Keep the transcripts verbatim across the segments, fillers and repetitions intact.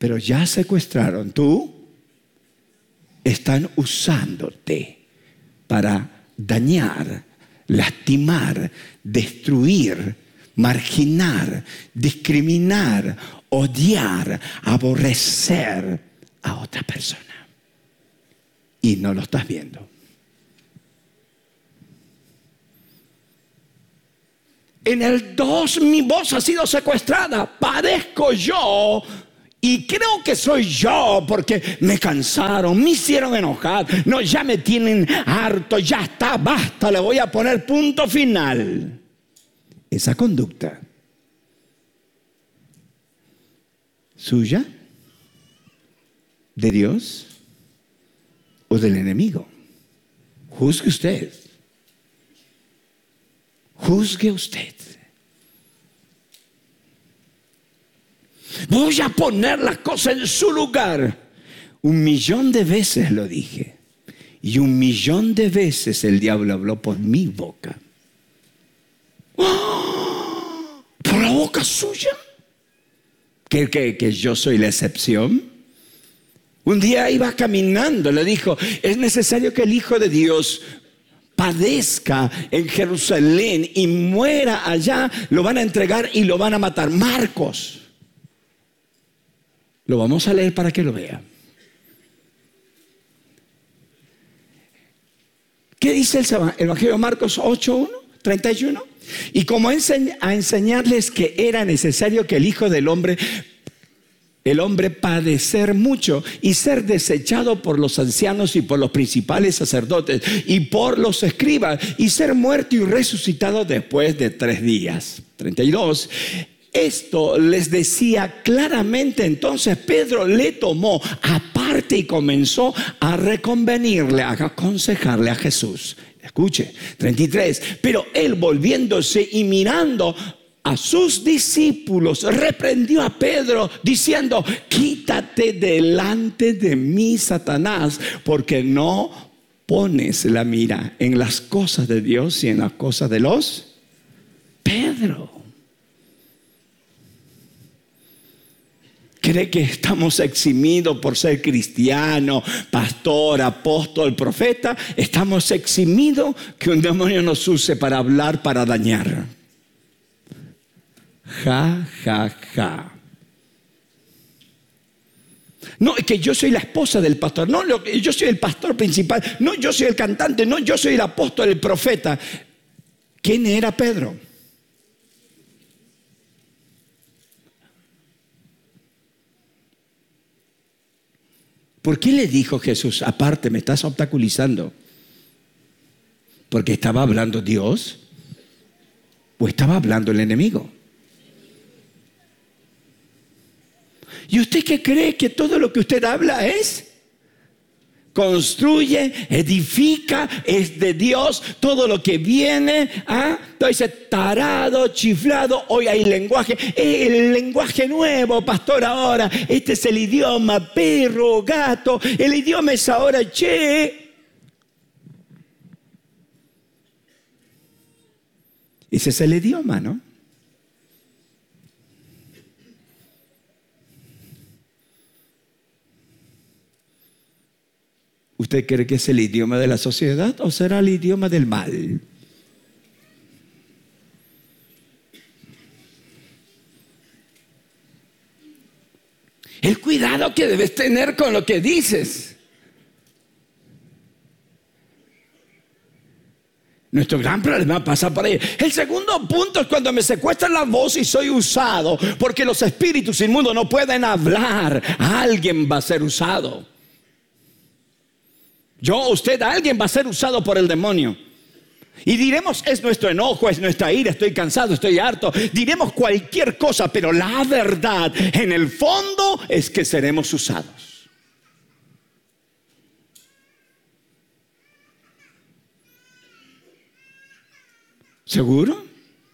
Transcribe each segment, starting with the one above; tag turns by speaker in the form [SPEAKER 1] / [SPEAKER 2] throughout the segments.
[SPEAKER 1] pero ya secuestraron. Tú están usándote para dañar, lastimar, destruir, marginar, discriminar, odiar, aborrecer a otra persona. Y no lo estás viendo. En el dos, mi voz ha sido secuestrada. Padezco yo. Y creo que soy yo porque me cansaron, me hicieron enojar. No, ya me tienen harto, ya está, basta, le voy a poner punto final. Esa conducta suya, de Dios o del enemigo. Juzgue usted. Juzgue usted. Voy a poner las cosas en su lugar. Un millón de veces lo dije. Y un millón de veces el diablo habló por mi boca. ¡Oh! ¿Por la boca suya? ¿Que, que, que yo soy la excepción? Un día iba caminando, le dijo, es necesario que el Hijo de Dios padezca en Jerusalén y muera allá. Lo van a entregar y lo van a matar. Marcos. Lo vamos a leer para que lo vea. ¿Qué dice el Evangelio de Marcos ocho uno, treinta y uno? Y como a enseñarles que era necesario que el Hijo del Hombre, el hombre padecer mucho y ser desechado por los ancianos y por los principales sacerdotes y por los escribas y ser muerto y resucitado después de tres días. treinta y dos. Esto les decía claramente. Entonces Pedro le tomó aparte y comenzó a reconvenirle, a aconsejarle a Jesús. Escuche, treinta y tres. Pero él, volviéndose y mirando a sus discípulos, reprendió a Pedro diciendo: quítate delante de mí, Satanás, porque no pones la mira en las cosas de Dios y en las cosas de los... Pedro, ¿cree que estamos eximidos por ser cristiano, pastor, apóstol, profeta? Estamos eximidos que un demonio nos use para hablar, para dañar. Ja, ja, ja. No, es que yo soy la esposa del pastor. No, yo soy el pastor principal. No, yo soy el cantante. No, yo soy el apóstol, el profeta. ¿Quién era Pedro? ¿Por qué le dijo Jesús, aparte, me estás obstaculizando? ¿Porque estaba hablando Dios o estaba hablando el enemigo? ¿Y usted qué cree? ¿Que todo lo que usted habla es? Construye, edifica, es de Dios. Todo lo que viene, ¿ah? Entonces, tarado, chiflado. Hoy hay lenguaje, el lenguaje nuevo, pastor, ahora. Este es el idioma, perro, gato. El idioma es ahora, che. Ese es el idioma, ¿no? ¿Usted cree que es el idioma de la sociedad o será el idioma del mal? El cuidado que debes tener con lo que dices. Nuestro gran problema pasa por ahí. El segundo punto es cuando me secuestran la voz y soy usado, porque los espíritus inmundos no pueden hablar. Alguien va a ser usado. Yo, usted, alguien va a ser usado por el demonio. Y diremos, es nuestro enojo, es nuestra ira, estoy cansado, estoy harto. Diremos cualquier cosa, pero la verdad en el fondo es que seremos usados. ¿Seguro?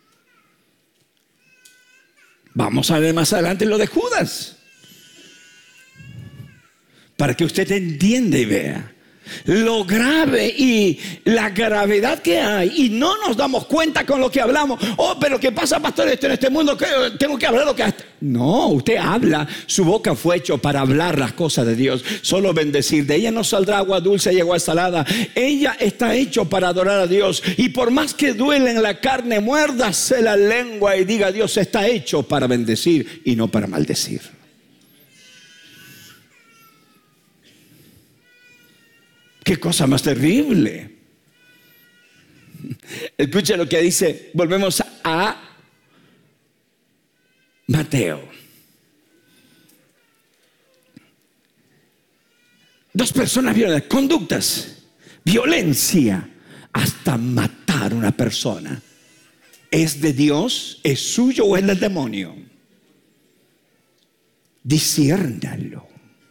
[SPEAKER 1] Vamos a ver más adelante lo de Judas, para que usted entienda y vea. lo grave y la gravedad que hay, y no nos damos cuenta con lo que hablamos. Oh, pero ¿qué pasa, pastor, esto en este mundo? Tengo que hablar lo que... No, usted habla. Su boca fue hecho para hablar las cosas de Dios, solo bendecir. De ella no saldrá agua dulce y agua salada. Ella está hecho para adorar a Dios. Y por más que duele en la carne, muérdase la lengua y diga: Dios está hecho para bendecir y no para maldecir. ¡Qué cosa más terrible! Escucha lo que dice. Volvemos a Mateo. Dos personas violentas, conductas, violencia, hasta matar a una persona. ¿Es de Dios? ¿Es suyo o es del demonio? Disciérnalo.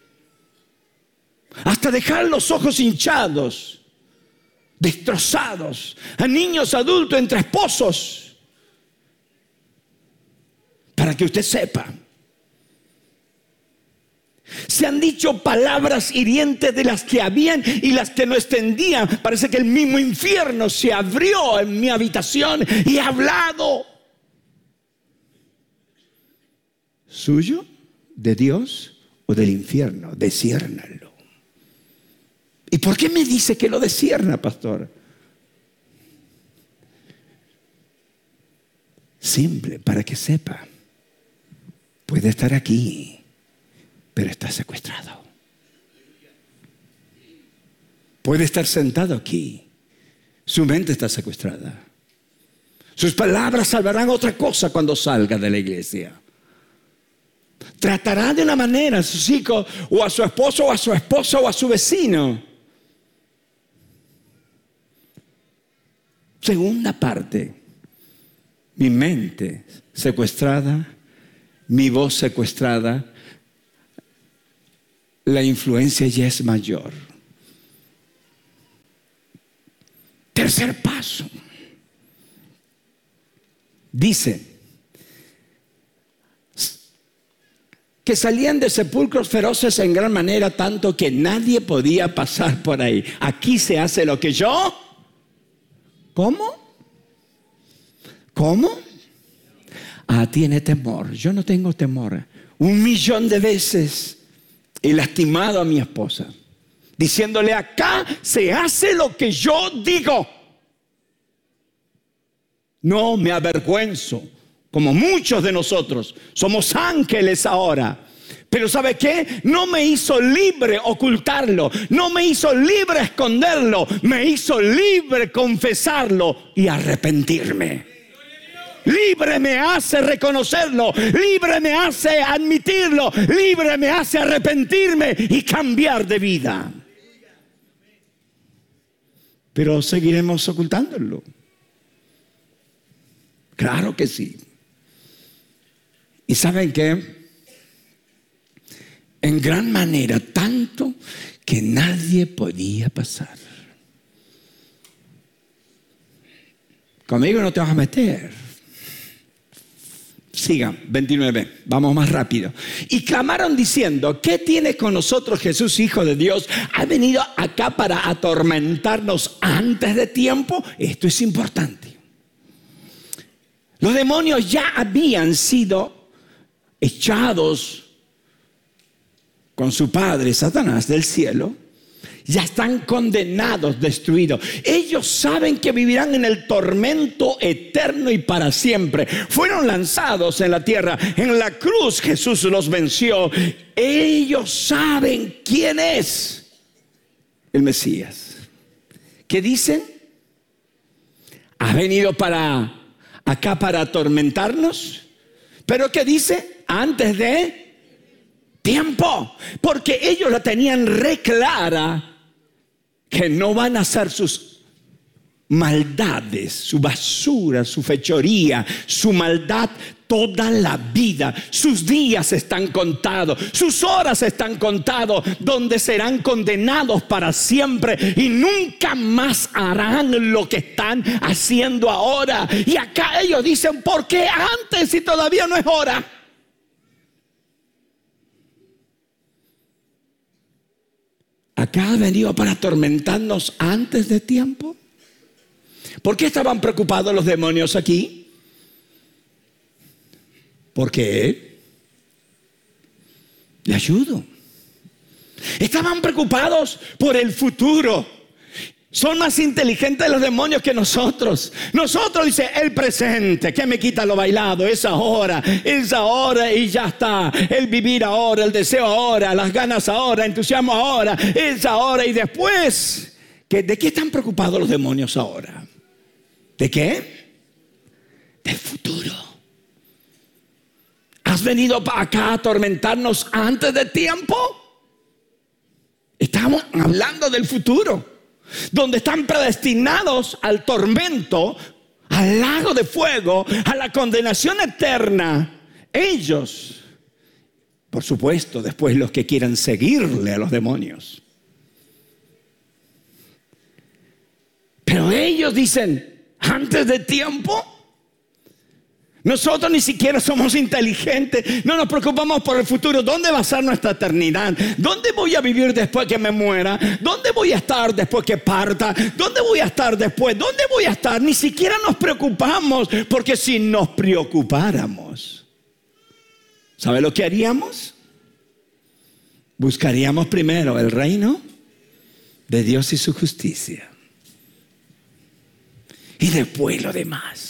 [SPEAKER 1] Hasta dejar los ojos hinchados, destrozados, a niños, adultos, entre esposos, para que usted sepa. Se han dicho palabras hirientes de las que habían y las que no extendían. Parece que el mismo infierno se abrió en mi habitación y ha hablado. ¿Suyo? ¿De Dios o del infierno? Disciérnalo. ¿Y por qué me dice que lo discierna, pastor? Simple, para que sepa. Puede estar aquí, pero está secuestrado. Puede estar sentado aquí, su mente está secuestrada. Sus palabras salvarán otra cosa cuando salga de la iglesia. Tratará de una manera a sus hijos, o a su esposo, o a su esposa, o a su vecino. Segunda parte, mi mente secuestrada, mi voz secuestrada, la influencia ya es mayor. Tercer paso, dice que salían de sepulcros feroces en gran manera, tanto que nadie podía pasar por ahí. Aquí se hace lo que yo... ¿Cómo? ¿Cómo? Ah, tiene temor. Yo no tengo temor. Un millón de veces he lastimado a mi esposa, diciéndole: acá se hace lo que yo digo. No me avergüenzo, como muchos de nosotros. Somos ángeles ahora. Pero ¿sabe qué? No me hizo libre ocultarlo. No me hizo libre esconderlo. Me hizo libre confesarlo y arrepentirme. Libre me hace reconocerlo. Libre me hace admitirlo. Libre me hace arrepentirme y cambiar de vida. Pero seguiremos ocultándolo. Claro que sí. ¿Y saben qué? En gran manera, tanto que nadie podía pasar. Conmigo no te vas a meter. Sigan, veintinueve, vamos más rápido. Y clamaron diciendo: ¿qué tiene con nosotros Jesús, Hijo de Dios? ¿Ha venido acá para atormentarnos antes de tiempo? Esto es importante. Los demonios ya habían sido echados con su padre Satanás del cielo. Ya están condenados, destruidos. Ellos saben que vivirán en el tormento eterno y para siempre. Fueron lanzados en la tierra. En la cruz Jesús los venció. Ellos saben quién es el Mesías. ¿Qué dicen? ¿Ha venido para acá para atormentarnos? ¿Pero qué dice? Antes de tiempo. Porque ellos la tenían re clara, que no van a hacer sus maldades, su basura, su fechoría, su maldad toda la vida. Sus días están contados, sus horas están contados, donde serán condenados para siempre y nunca más harán lo que están haciendo ahora. Y acá ellos dicen: ¿por qué antes si todavía no es hora? ¿acá has venido para atormentarnos antes de tiempo? ¿Por qué estaban preocupados los demonios aquí? Porque Él le ayudó. Estaban preocupados por el futuro. Son más inteligentes los demonios que nosotros. Nosotros, dice, el presente, que me quita lo bailado, es ahora, es ahora y ya está. El vivir ahora, el deseo ahora, las ganas ahora, el entusiasmo ahora, es ahora y después. ¿Qué, ¿De qué están preocupados los demonios ahora? ¿De qué? Del futuro. ¿Has venido para acá a atormentarnos antes de tiempo? Estamos hablando del futuro, donde están predestinados al tormento, al lago de fuego, a la condenación eterna. Ellos, por supuesto, después los que quieran seguirle a los demonios. Pero ellos dicen, antes de tiempo. Nosotros ni siquiera somos inteligentes, no nos preocupamos por el futuro. ¿Dónde va a ser nuestra eternidad? ¿Dónde voy a vivir después que me muera? ¿Dónde voy a estar después que parta? ¿Dónde voy a estar después? ¿Dónde voy a estar? Ni siquiera nos preocupamos, porque si nos preocupáramos, ¿sabe lo que haríamos? Buscaríamos primero el reino de Dios y su justicia, y después lo demás.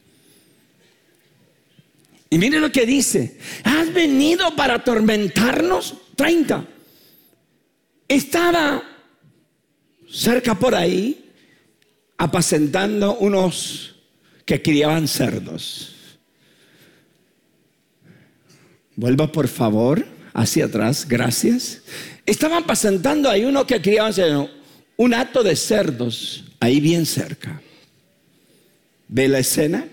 [SPEAKER 1] Y miren lo que dice: ¿has venido para atormentarnos? treinta. Estaba cerca por ahí apacentando unos que criaban cerdos. Vuelva por favor hacia atrás, gracias. Estaban apacentando ahí uno que criaban cerdos, un hato de cerdos ahí bien cerca. ¿Ve la escena?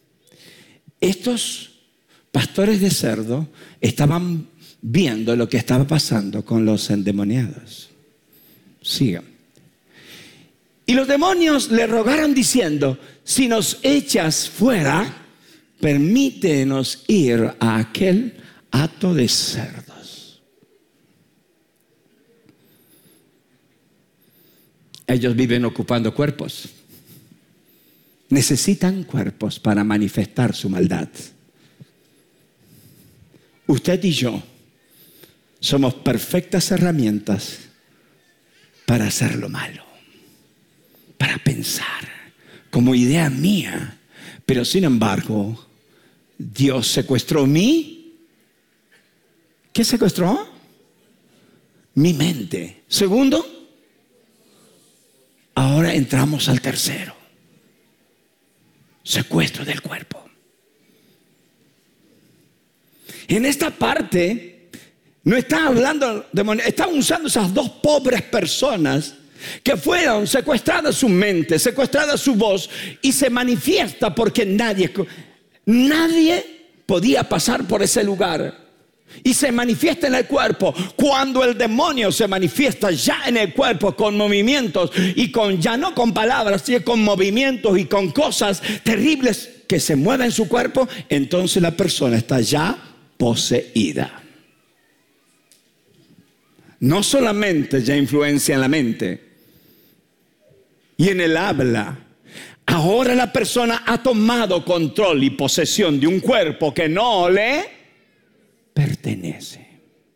[SPEAKER 1] Estos pastores de cerdo estaban viendo lo que estaba pasando con los endemoniados. Sigan. Y los demonios le rogaron diciendo: si nos echas fuera, permítenos ir a aquel hato de cerdos. Ellos viven ocupando cuerpos. Necesitan cuerpos para manifestar su maldad. Usted y yo somos perfectas herramientas para hacer lo malo, para pensar como idea mía. Pero sin embargo, Dios secuestró mi... ¿Qué secuestró? Mi mente. Segundo, ahora entramos al tercero: secuestro del cuerpo. En esta parte no está hablando de, está usando esas dos pobres personas que fueron secuestradas su mente, secuestrada su voz, y se manifiesta porque nadie, nadie podía pasar por ese lugar. Y se manifiesta en el cuerpo. Cuando el demonio se manifiesta ya en el cuerpo con movimientos y con, ya no con palabras, sino con movimientos y con cosas terribles que se mueven en su cuerpo, entonces la persona está ya poseída. No solamente ya influencia en la mente y en el habla. Ahora la persona ha tomado control y posesión de un cuerpo que no le pertenece.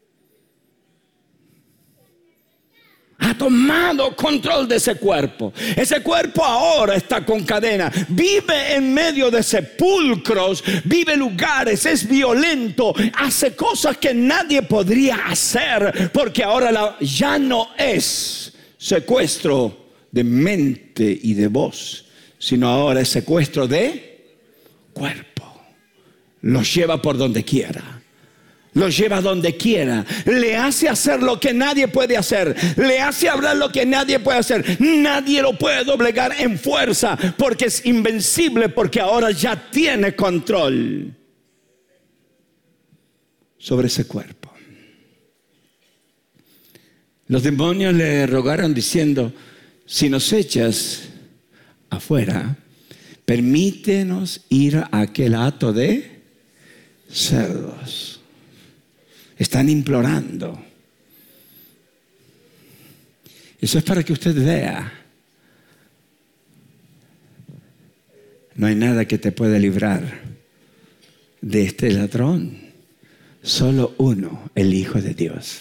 [SPEAKER 1] Ha tomado control de ese cuerpo. Ese cuerpo ahora está con cadena. Vive en medio de sepulcros. Vive lugares. Es violento. Hace cosas que nadie podría hacer. Porque ahora la, ya no es secuestro de mente y de voz, sino ahora es secuestro de cuerpo. Los lleva por donde quiera. Lo lleva donde quiera. Le hace hacer lo que nadie puede hacer. Le hace hablar lo que nadie puede hacer. Nadie lo puede doblegar en fuerza, porque es invencible, porque ahora ya tiene control sobre ese cuerpo. Los demonios le rogaron diciendo: si nos echas afuera, permítenos ir a aquel hato de cerdos. Están implorando. Eso es para que usted vea. No hay nada que te pueda librar de este ladrón. Solo uno, el Hijo de Dios.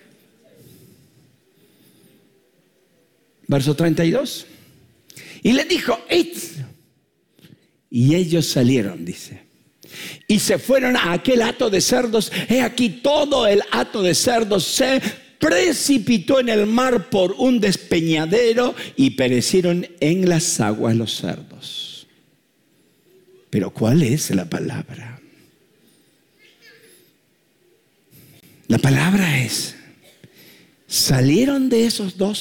[SPEAKER 1] Verso treinta y dos. Y le dijo, id. Y ellos salieron, dice. Y se fueron a aquel hato de cerdos. He aquí todo el hato de cerdos se precipitó en el mar por un despeñadero y perecieron en las aguas los cerdos. Pero ¿cuál es la palabra? La palabra es, salieron de esos dos